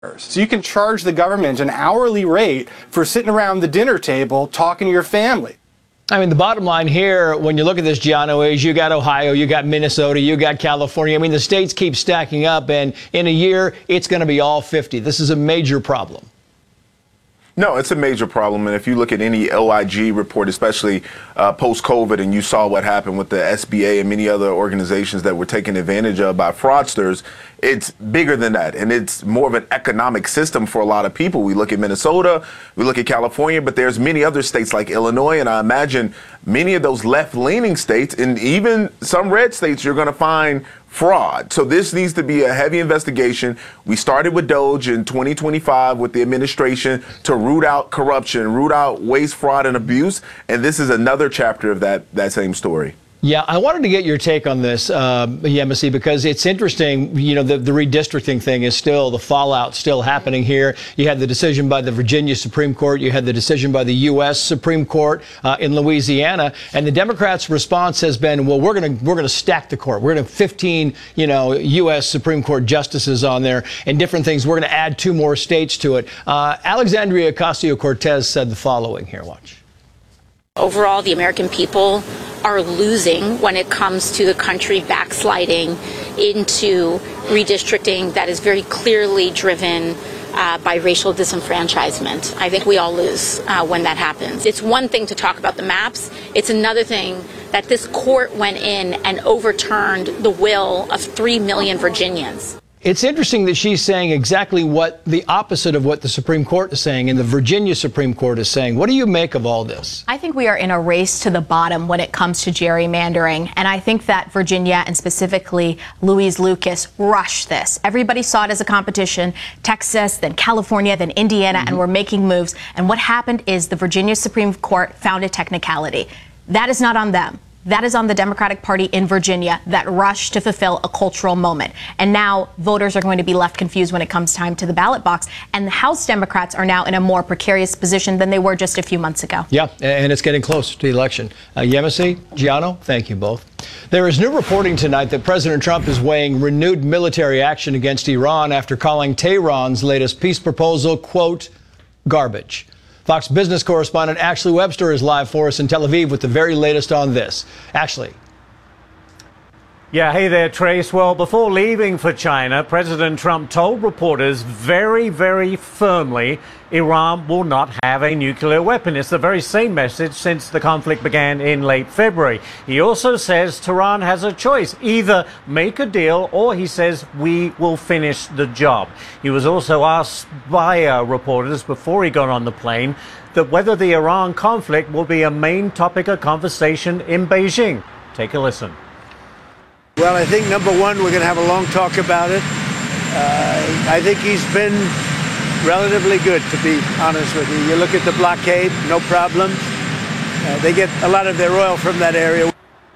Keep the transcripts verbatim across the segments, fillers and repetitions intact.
So you can charge the government an hourly rate for sitting around the dinner table talking to your family. I mean, the bottom line here, when you look at this, Giano, is you got Ohio, you got Minnesota, you got California. I mean, the states keep stacking up, and in a year, it's going to be all fifty. This is a major problem. No, it's a major problem. And if you look at any O I G report, especially uh, post-COVID, and you saw what happened with the S B A and many other organizations that were taken advantage of by fraudsters, it's bigger than that. And it's more of an economic system for a lot of people. We look at Minnesota, we look at California, but there's many other states like Illinois. And I imagine many of those left-leaning states and even some red states, you're going to find fraud. So this needs to be a heavy investigation. We started with Doge in twenty twenty-five with the administration to root out corruption, root out waste, fraud, and abuse. And this is another chapter of that, that same story. Yeah, I wanted to get your take on this, uh, Yemisi, because it's interesting. You know, the, the redistricting thing is still, the fallout still happening here. You had the decision by the Virginia Supreme Court. You had the decision by the U S Supreme Court uh, in Louisiana. And the Democrats' response has been, well, we're going to we're going to stack the court. We're going to have fifteen, you know, U S Supreme Court justices on there and different things. We're going to add two more states to it. Uh, Alexandria Ocasio-Cortez said the following here. Watch. Overall, the American people are losing when it comes to the country backsliding into redistricting that is very clearly driven uh, by racial disenfranchisement. I think we all lose uh, when that happens. It's one thing to talk about the maps. It's another thing that this court went in and overturned the will of three million Virginians. It's interesting that she's saying exactly what the opposite of what the Supreme Court is saying and the Virginia Supreme Court is saying. What do you make of all this? I think we are in a race to the bottom when it comes to gerrymandering. And I think that Virginia and specifically Louise Lucas rushed this. Everybody saw it as a competition. Texas, then California, then Indiana, mm-hmm. and we're making moves. And what happened is the Virginia Supreme Court found a technicality. That is not on them. That is on the Democratic Party in Virginia that rushed to fulfill a cultural moment. And now voters are going to be left confused when it comes time to the ballot box. And the House Democrats are now in a more precarious position than they were just a few months ago. Yeah, and it's getting closer to the election. Uh, Yemisi, Giano, thank you both. There is new reporting tonight that President Trump is weighing renewed military action against Iran after calling Tehran's latest peace proposal, quote, garbage. Fox Business correspondent Ashley Webster is live for us in Tel Aviv with the very latest on this. Ashley. Yeah, hey there, Trace. Well, before leaving for China, President Trump told reporters very, very firmly Iran will not have a nuclear weapon. It's the very same message since the conflict began in late February. He also says Tehran has a choice. Either make a deal or, he says, we will finish the job. He was also asked by uh, reporters before he got on the plane that whether the Iran conflict will be a main topic of conversation in Beijing. Take a listen. Well, I think, number one, we're going to have a long talk about it. Uh, I think he's been relatively good, to be honest with you. You look at the blockade, no problems. Uh, they get a lot of their oil from that area.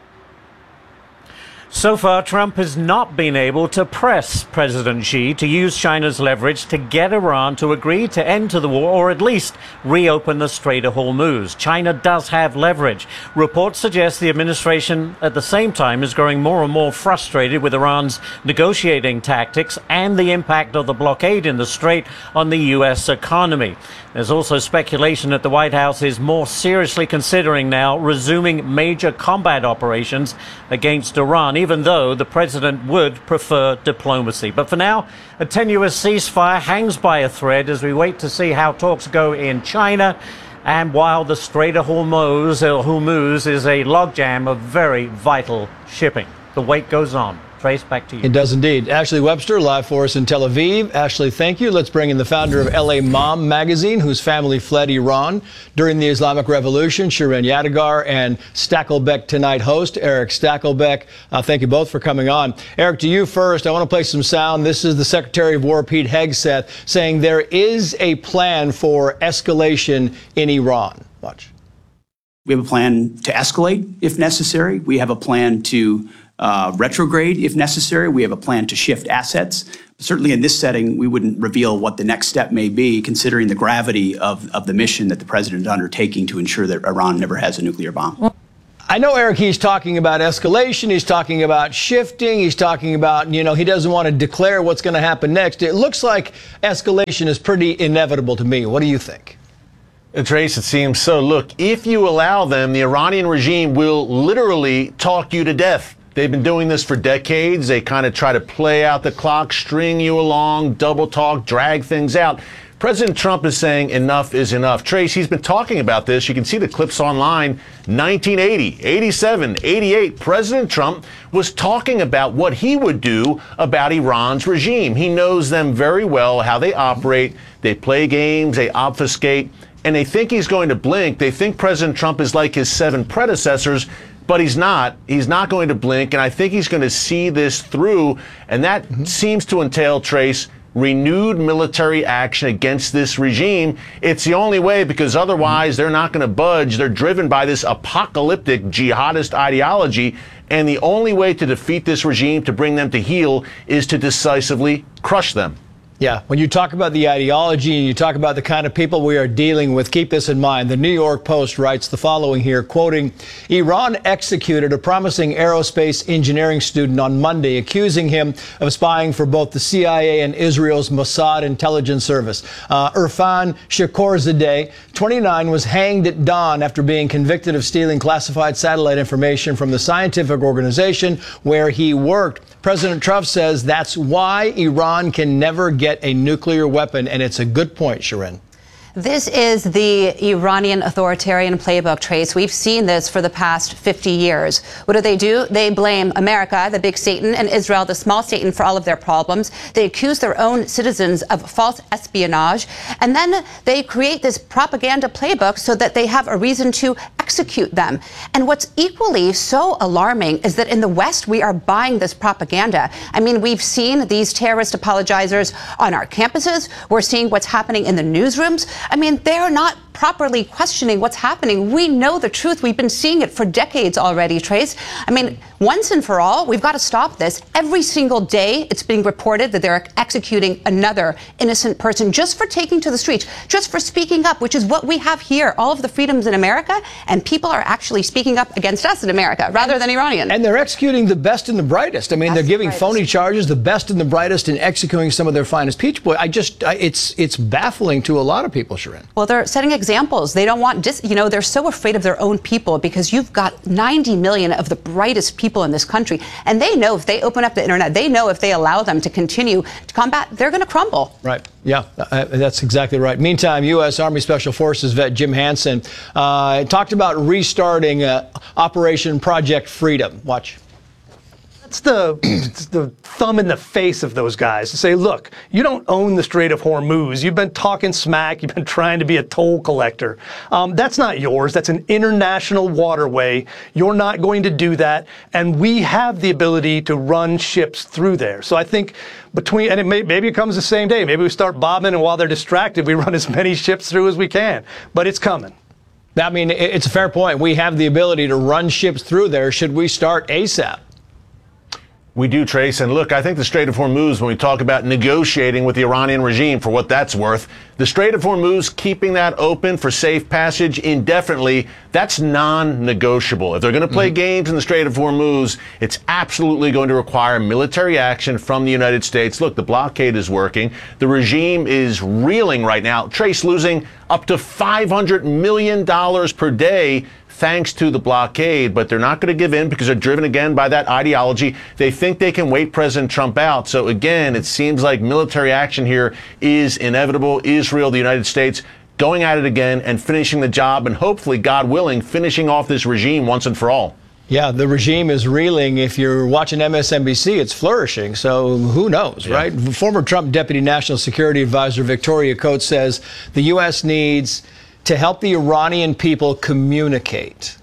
So far, Trump has not been able to press President Xi to use China's leverage to get Iran to agree to end to the war or at least reopen the Strait of Hormuz. China does have leverage. Reports suggest the administration at the same time is growing more and more frustrated with Iran's negotiating tactics and the impact of the blockade in the Strait on the U S economy. There's also speculation that the White House is more seriously considering now resuming major combat operations against Iran, even though the president would prefer diplomacy. But for now, a tenuous ceasefire hangs by a thread as we wait to see how talks go in China. And while the Strait of Hormuz, Hormuz is a logjam of very vital shipping, the wait goes on. Trace, back to you. It does indeed. Ashley Webster, live for us in Tel Aviv. Ashley, thank you. Let's bring in the founder of L A Mom magazine, whose family fled Iran during the Islamic Revolution, Shirin Yadigar, and Stakelbeck Tonight host, Eric Stakelbeck. Uh, thank you both for coming on. Eric, to you first. I want to play some sound. This is the Secretary of War, Pete Hegseth, saying there is a plan for escalation in Iran. Watch. We have a plan to escalate if necessary. We have a plan to Uh, retrograde if necessary. We have a plan to shift assets. Certainly in this setting, we wouldn't reveal what the next step may be, considering the gravity of, of the mission that the president is undertaking to ensure that Iran never has a nuclear bomb. I know, Eric, he's talking about escalation. He's talking about shifting. He's talking about, you know, he doesn't want to declare what's going to happen next. It looks like escalation is pretty inevitable to me. What do you think? Trace, it seems so. Look, if you allow them, the Iranian regime will literally talk you to death. They've been doing this for decades. They kind of try to play out the clock, string you along, double talk, drag things out. President Trump is saying enough is enough. Trace, he's been talking about this. You can see the clips online. nineteen eighty, eighty-seven, eighty-eight, President Trump was talking about what he would do about Iran's regime. He knows them very well, how they operate. They play games, they obfuscate, and they think he's going to blink. They think President Trump is like his seven predecessors, but he's not. He's not going to blink, and I think he's going to see this through, and that mm-hmm. seems to entail, Trace, renewed military action against this regime. It's the only way, because otherwise they're not going to budge. They're driven by this apocalyptic jihadist ideology, and the only way to defeat this regime, to bring them to heel, is to decisively crush them. Yeah, when you talk about the ideology and you talk about the kind of people we are dealing with, keep this in mind. The New York Post writes the following here, quoting, Iran executed a promising aerospace engineering student on Monday, accusing him of spying for both the C I A and Israel's Mossad intelligence service. Uh, Irfan Shakorzadeh, twenty-nine, was hanged at dawn after being convicted of stealing classified satellite information from the scientific organization where he worked. President Trump says that's why Iran can never get a nuclear weapon, and it's a good point, Sharon. This is the Iranian authoritarian playbook, Trace. We've seen this for the past fifty years. What do they do? They blame America, the big Satan, and Israel, the small Satan, for all of their problems. They accuse their own citizens of false espionage. And then they create this propaganda playbook so that they have a reason to execute them. And what's equally so alarming is that in the West, we are buying this propaganda. I mean, we've seen these terrorist apologizers on our campuses. We're seeing what's happening in the newsrooms. I mean, they're not properly questioning what's happening. We know the truth. We've been seeing it for decades already, Trace. I mean, once and for all, we've got to stop this. Every single day, it's being reported that they're executing another innocent person just for taking to the streets, just for speaking up, which is what we have here, all of the freedoms in America, and people are actually speaking up against us in America rather than Iranian. And they're executing the best and the brightest. I mean, That's they're giving the phony charges, the best and the brightest, and executing some of their finest people. I just, I, it's it's baffling to a lot of people, Sharon. Well, they're setting examples. They don't want, dis- you know, they're so afraid of their own people because you've got ninety million of the brightest people in this country. And they know if they open up the internet, they know if they allow them to continue to combat, they're going to crumble. Right. Yeah, uh, that's exactly right. Meantime, U S. Army Special Forces vet Jim Hansen uh, talked about restarting uh, Operation Project Freedom. Watch. That's the, it's the thumb in the face of those guys to say, look, you don't own the Strait of Hormuz. You've been talking smack. You've been trying to be a toll collector. Um, that's not yours. That's an international waterway. You're not going to do that. And we have the ability to run ships through there. So I think between, and it may, maybe it comes the same day. Maybe we start bombing, and while they're distracted, we run as many ships through as we can. But it's coming. I mean, it's a fair point. We have the ability to run ships through there. Should we start ASAP? We do, Trace. And look, I think the Strait of Hormuz, when we talk about negotiating with the Iranian regime for what that's worth, the Strait of Hormuz, keeping that open for safe passage indefinitely, that's non-negotiable. If they're going to play mm-hmm. games in the Strait of Hormuz, it's absolutely going to require military action from the United States. Look, the blockade is working. The regime is reeling right now. Trace, losing up to five hundred million dollars per day thanks to the blockade, but they're not going to give in because they're driven again by that ideology. They think they can wait President Trump out. So again, it seems like military action here is inevitable. Israel, the United States, going at it again and finishing the job, and hopefully, God willing, finishing off this regime once and for all. Yeah, the regime is reeling. If you're watching M S N B C, it's flourishing. So who knows, yeah. right? Former Trump Deputy National Security Advisor Victoria Coates says the U S needs to help the Iranian people communicate.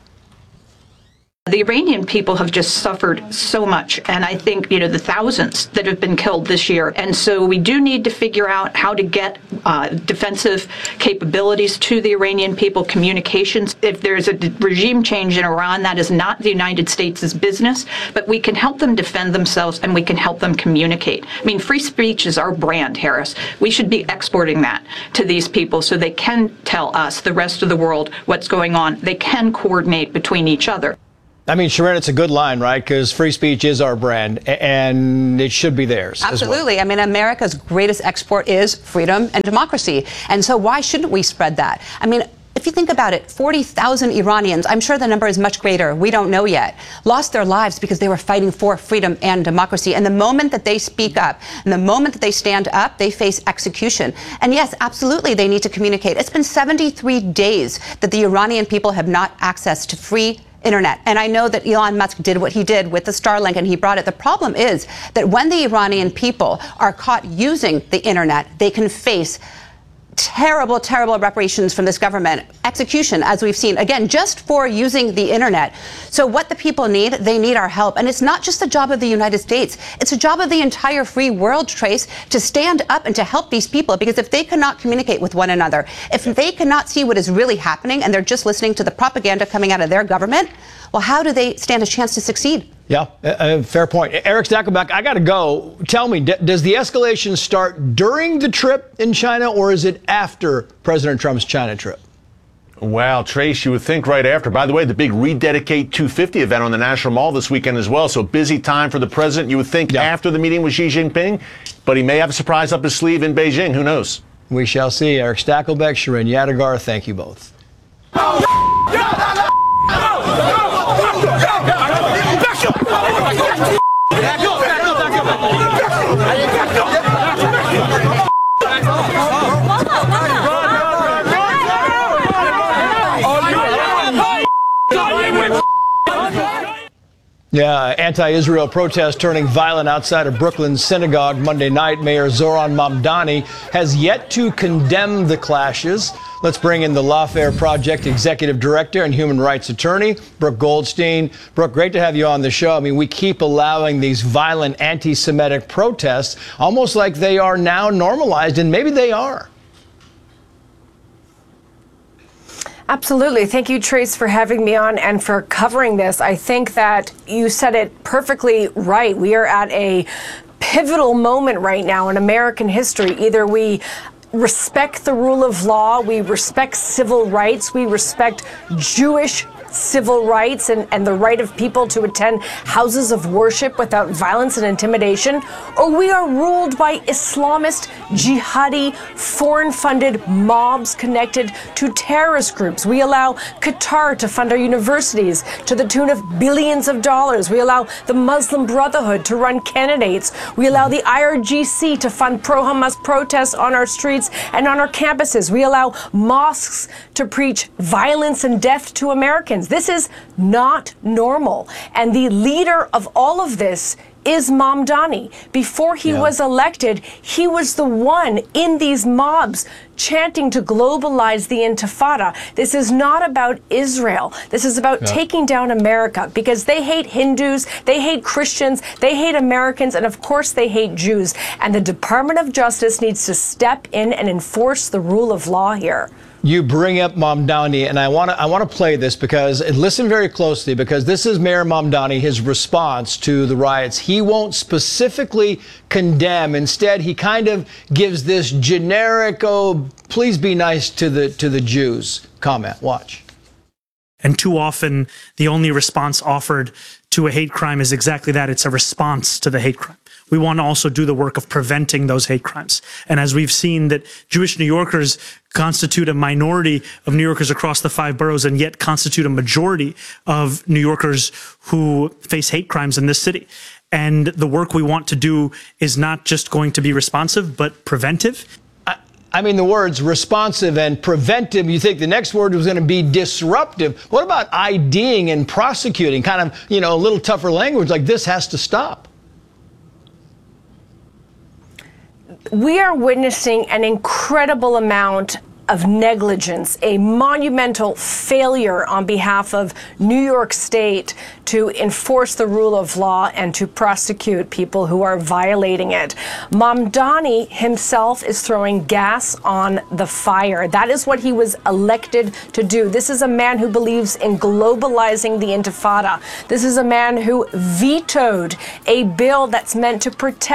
The Iranian people have just suffered so much, and I think, you know, the thousands that have been killed this year. And so we do need to figure out how to get uh, defensive capabilities to the Iranian people, communications. If there's a regime change in Iran, that is not the United States' business, but we can help them defend themselves and we can help them communicate. I mean, free speech is our brand, Harris. We should be exporting that to these people so they can tell us, the rest of the world, what's going on. They can coordinate between each other. I mean, Sharon, it's a good line, right? Because free speech is our brand, and it should be theirs. Absolutely. As well. I mean, America's greatest export is freedom and democracy. And so why shouldn't we spread that? I mean, if you think about it, forty thousand Iranians, I'm sure the number is much greater, we don't know yet, lost their lives because they were fighting for freedom and democracy. And the moment that they speak up, and the moment that they stand up, they face execution. And yes, absolutely, they need to communicate. It's been seventy-three days that the Iranian people have not access to free internet. And I know that Elon Musk did what he did with the Starlink and he brought it. The problem is that when the Iranian people are caught using the internet, they can face terrible, terrible reparations from this government. Execution, as we've seen, again, just for using the internet. So what the people need, they need our help. And it's not just the job of the United States. It's a job of the entire free world, Trace, to stand up and to help these people. Because if they cannot communicate with one another, if they cannot see what is really happening and they're just listening to the propaganda coming out of their government, well, how do they stand a chance to succeed? Yeah, uh, fair point. Eric Stakelbeck, I got to go. Tell me, d- does the escalation start during the trip in China, or is it after President Trump's China trip? Wow, Trace, you would think right after. By the way, the big Rededicate two fifty event on the National Mall this weekend as well. So busy time for the president. You would think yeah. after the meeting with Xi Jinping, but he may have a surprise up his sleeve in Beijing. Who knows? We shall see. Eric Stakelbeck, Sharon Yadigar, thank you both. Yeah, anti-Israel protests turning violent outside of Brooklyn's synagogue Monday night. Mayor Zoran Mamdani has yet to condemn the clashes. Let's bring in the Lawfare Project Executive Director and Human Rights Attorney, Brooke Goldstein. Brooke, great to have you on the show. I mean, we keep allowing these violent anti-Semitic protests almost like they are now normalized, and maybe they are. Absolutely. Thank you, Trace, for having me on and for covering this. I think that you said it perfectly right. We are at a pivotal moment right now in American history. Either we respect the rule of law, we respect civil rights, we respect Jewish civil rights and, and the right of people to attend houses of worship without violence and intimidation, or we are ruled by Islamist, jihadi, foreign-funded mobs connected to terrorist groups. We allow Qatar to fund our universities to the tune of billions of dollars. We allow the Muslim Brotherhood to run candidates. We allow the I R G C to fund pro-Hamas protests on our streets and on our campuses. We allow mosques to preach violence and death to Americans. This is not normal. And the leader of all of this is Mamdani. Before he yeah. was elected, he was the one in these mobs chanting to globalize the Intifada. This is not about Israel. This is about yeah. taking down America, because they hate Hindus, they hate Christians, they hate Americans, and of course they hate Jews. And the Department of Justice needs to step in and enforce the rule of law here. You bring up Mamdani, and I want to I want to play this because, and listen very closely, because this is Mayor Mamdani, his response to the riots. He won't specifically condemn. Instead, he kind of gives this generic, oh, please be nice to the to the Jews comment. Watch. And too often, the only response offered to a hate crime is exactly that. It's a response to the hate crime. We want to also do the work of preventing those hate crimes. And as we've seen that Jewish New Yorkers constitute a minority of New Yorkers across the five boroughs and yet constitute a majority of New Yorkers who face hate crimes in this city. And the work we want to do is not just going to be responsive, but preventive. I mean, the words responsive and preventive, you think the next word was going to be disruptive. What about IDing and prosecuting? Kind of, you know, a little tougher language like this has to stop. We are witnessing an incredible amount of negligence, a monumental failure on behalf of New York State to enforce the rule of law and to prosecute people who are violating it. Mamdani himself is throwing gas on the fire. That is what he was elected to do. This is a man who believes in globalizing the Intifada. This is a man who vetoed a bill that's meant to protect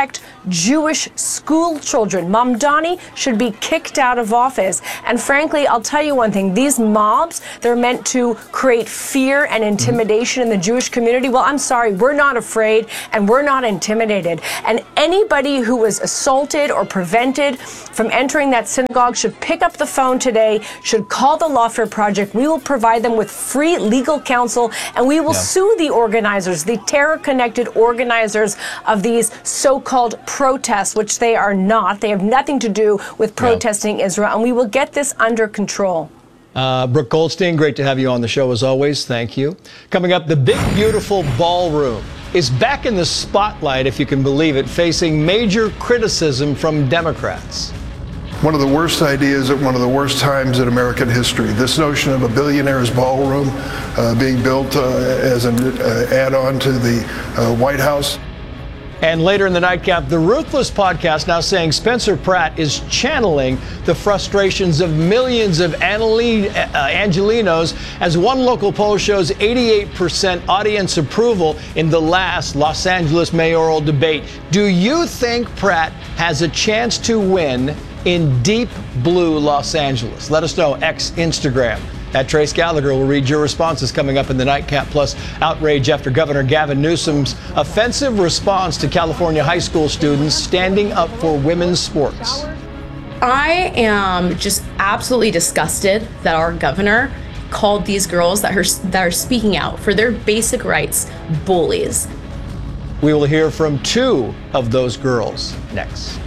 Jewish school children. Mamdani should be kicked out of office. And frankly, I'll tell you one thing, these mobs, they're meant to create fear and intimidation in the Jewish community. Well, I'm sorry, we're not afraid and we're not intimidated. And anybody who was assaulted or prevented from entering that synagogue should pick up the phone today, should call the Lawfare Project. We will provide them with free legal counsel, and we will yeah. sue the organizers, the terror-connected organizers of these so-called protests, which they are not. They have nothing to do with protesting yeah. Israel, and we will get this under control. Uh, Brooke Goldstein, great to have you on the show as always. Thank you. Coming up, the Big Beautiful Ballroom is back in the spotlight, if you can believe it, facing major criticism from Democrats. One of the worst ideas at one of the worst times in American history. This notion of a billionaire's ballroom uh, being built uh, as an uh, add-on to the uh, White House. And later in the nightcap, the Ruthless podcast now saying Spencer Pratt is channeling the frustrations of millions of Annalee, uh, Angelinos, as one local poll shows eighty-eight percent audience approval in the last Los Angeles mayoral debate. Do you think Pratt has a chance to win in deep blue Los Angeles? Let us know, X Instagram. At Trace Gallagher will read your responses coming up in the nightcap, plus outrage after Governor Gavin Newsom's offensive response to California high school students standing up for women's sports. I am just absolutely disgusted that our governor called these girls that are, that are speaking out for their basic rights bullies. We will hear from two of those girls next.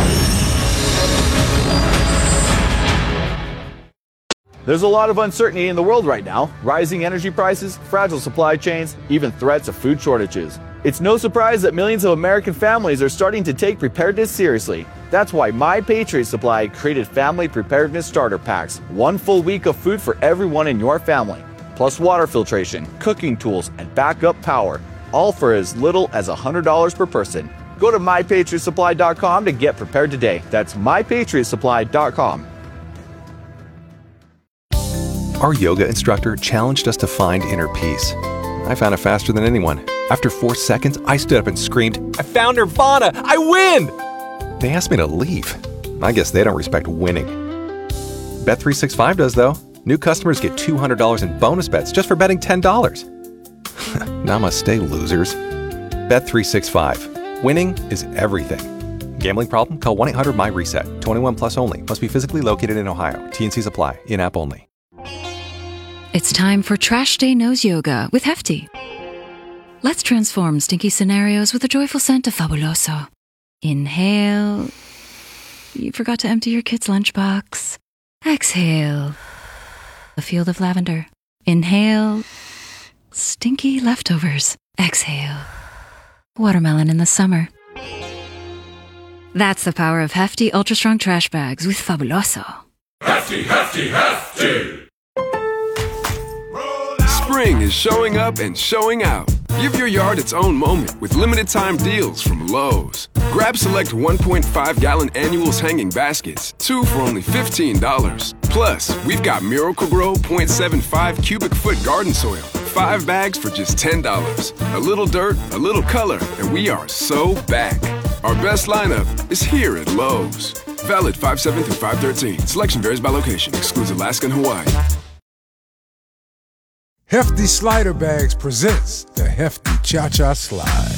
There's a lot of uncertainty in the world right now. Rising energy prices, fragile supply chains, even threats of food shortages. It's no surprise that millions of American families are starting to take preparedness seriously. That's why My Patriot Supply created Family Preparedness Starter Packs. One full week of food for everyone in your family. Plus water filtration, cooking tools, and backup power. All for as little as one hundred dollars per person. Go to my patriot supply dot com to get prepared today. That's my patriot supply dot com. Our yoga instructor challenged us to find inner peace. I found it faster than anyone. After four seconds, I stood up and screamed, "I found Nirvana! I win!" They asked me to leave. I guess they don't respect winning. Bet three sixty-five does, though. New customers get two hundred dollars in bonus bets just for betting ten dollars. Namaste, losers. Bet three sixty-five. Winning is everything. Gambling problem? Call one eight hundred my reset. twenty-one plus only. Must be physically located in Ohio. T and Cs apply. In-app only. It's time for Trash Day Nose Yoga with Hefty. Let's transform stinky scenarios with a joyful scent of Fabuloso. Inhale. You forgot to empty your kid's lunchbox. Exhale. A field of lavender. Inhale. Stinky leftovers. Exhale. Watermelon in the summer. That's the power of Hefty Ultra Strong Trash Bags with Fabuloso. Hefty, Hefty, Hefty! Spring is showing up and showing out. Give your yard its own moment with limited time deals from Lowe's. Grab select one point five gallon annuals hanging baskets, two for only fifteen dollars. Plus, we've got Miracle-Gro point seven five cubic foot garden soil, five bags for just ten dollars. A little dirt, a little color, and we are so back. Our best lineup is here at Lowe's. Valid five seven through five thirteen. Selection varies by location. Excludes Alaska and Hawaii. Hefty Slider Bags presents the Hefty Cha-Cha Slide.